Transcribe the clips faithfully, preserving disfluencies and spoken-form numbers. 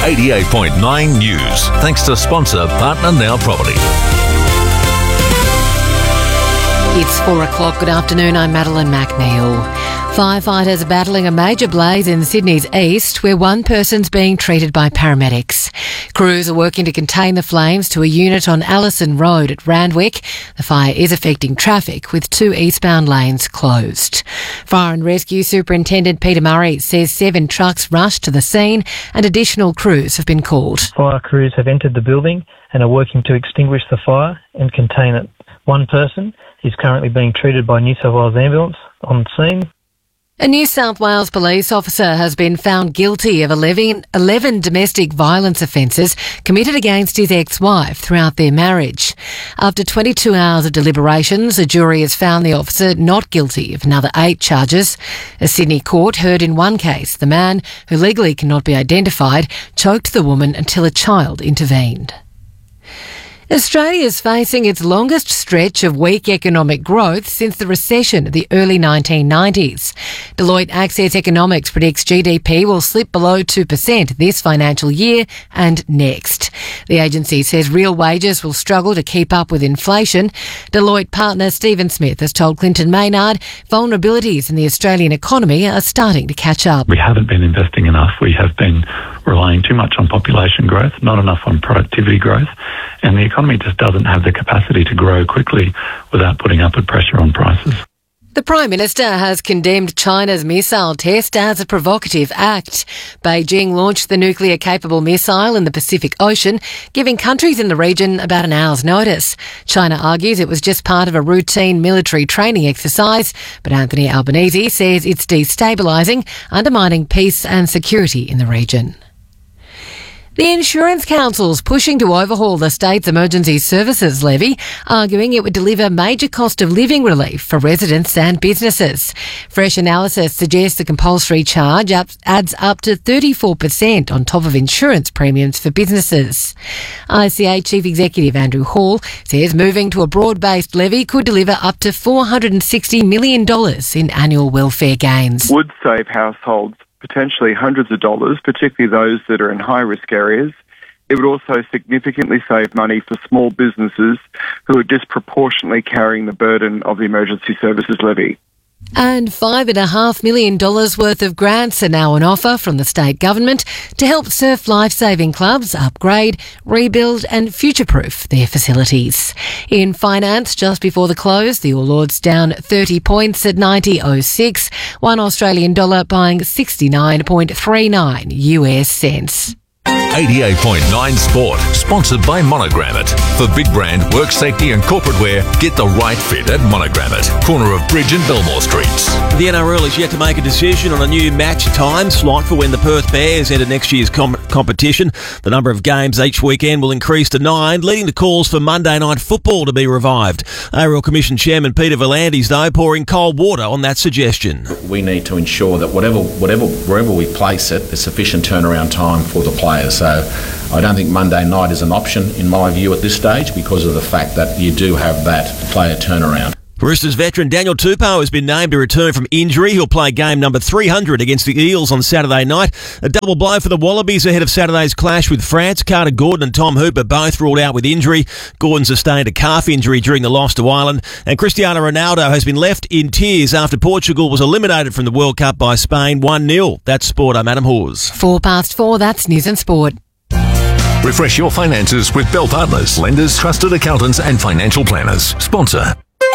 eighty-eight point nine News. Thanks to sponsor Partner Now Property. It's four o'clock. Good afternoon. I'm Madeline McNeil. Firefighters are battling a major blaze in Sydney's east where one person's being treated by paramedics. Crews are working to contain the flames to a unit on Allison Road at Randwick. The fire is affecting traffic with two eastbound lanes closed. Fire and Rescue Superintendent Peter Murray says seven trucks rushed to the scene and additional crews have been called. Fire crews have entered the building and are working to extinguish the fire and contain it. One person is currently being treated by New South Wales Ambulance on scene. A New South Wales police officer has been found guilty of eleven, eleven domestic violence offences committed against his ex-wife throughout their marriage. After twenty-two hours of deliberations, a jury has found the officer not guilty of another eight charges. A Sydney court heard in one case the man, who legally cannot be identified, choked the woman until a child intervened. Australia is facing its longest stretch of weak economic growth since the recession of the early nineteen nineties. Deloitte Access Economics predicts G D P will slip below two percent this financial year and next. The agency says real wages will struggle to keep up with inflation. Deloitte partner Stephen Smith has told Clinton Maynard vulnerabilities in the Australian economy are starting to catch up. We haven't been investing enough. We have been relying too much on population growth, not enough on productivity growth, and the economy just doesn't have the capacity to grow quickly without putting upward pressure on prices. The Prime Minister has condemned China's missile test as a provocative act. Beijing launched the nuclear-capable missile in the Pacific Ocean, giving countries in the region about an hour's notice. China argues it was just part of a routine military training exercise, but Anthony Albanese says it's destabilising, undermining peace and security in the region. The Insurance Council's pushing to overhaul the state's emergency services levy, arguing it would deliver major cost of living relief for residents and businesses. Fresh analysis suggests the compulsory charge up, adds up to thirty-four percent on top of insurance premiums for businesses. I C A Chief Executive Andrew Hall says moving to a broad-based levy could deliver up to four hundred sixty million dollars in annual welfare gains. Would save households potentially hundreds of dollars, particularly those that are in high-risk areas. It would also significantly save money for small businesses who are disproportionately carrying the burden of the emergency services levy. And five and a half million dollars worth of grants are now on offer from the state government to help surf lifesaving clubs upgrade, rebuild and future-proof their facilities. In finance, just before the close, the All Ords down thirty points at ninety oh six, one Australian dollar buying sixty-nine point three nine U S cents. eighty-eight point nine Sport, sponsored by Monogrammet. For big brand, work safety and corporate wear, get the right fit at Monogrammet, corner of Bridge and Belmore Streets. The N R L is yet to make a decision on a new match time slot for when the Perth Bears enter next year's com- competition. The number of games each weekend will increase to nine, leading to calls for Monday night football to be revived. A R L Commission Chairman Peter V'landys, though, pouring cold water on that suggestion. We need to ensure that whatever, whatever, wherever we place it, there's sufficient turnaround time for the players. So I don't think Monday night is an option, in my view, at this stage because of the fact that you do have that player turnaround. Roosters veteran Daniel Tupou has been named to return from injury. He'll play game number three hundred against the Eels on Saturday night. A double blow for the Wallabies ahead of Saturday's clash with France. Carter Gordon and Tom Hooper both ruled out with injury. Gordon sustained a calf injury during the loss to Ireland. And Cristiano Ronaldo has been left in tears after Portugal was eliminated from the World Cup by Spain one nil. That's Sport. I'm Adam Hawes. Four past four, that's News and Sport. Refresh your finances with Bell Partners, lenders, trusted accountants and financial planners. Sponsor.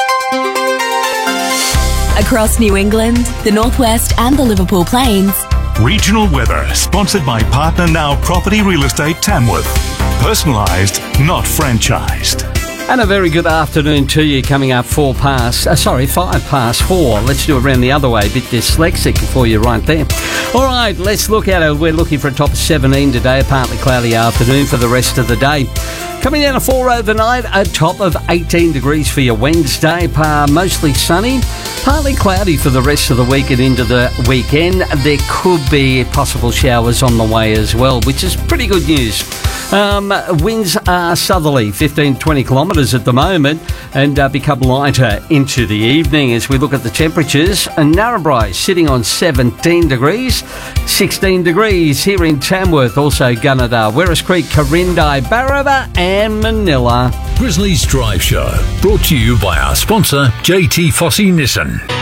Across New England, the Northwest and the Liverpool Plains. Regional weather, sponsored by Partner Now Property Real Estate Tamworth. Personalised, not franchised. And a very good afternoon to you. Coming up four past, uh, sorry, five past four. Let's do it around the other way. A bit dyslexic for you right there. All right, let's look at it. We're looking for a top of seventeen today, a partly cloudy afternoon for the rest of the day. Coming down to four overnight, a top of eighteen degrees for your Wednesday. Uh, mostly sunny, partly cloudy for the rest of the week and into the weekend. There could be possible showers on the way as well, which is pretty good news. Um, winds are southerly, fifteen to twenty kilometres covers at the moment and uh, become lighter into the evening. As we look at the temperatures, Narrabri sitting on seventeen degrees, sixteen degrees here in Tamworth, also Gunnedah, Werris Creek, Corindi, Barraba and Manila. Grizzlies Drive Show, brought to you by our sponsor, J T Fossey Nissan.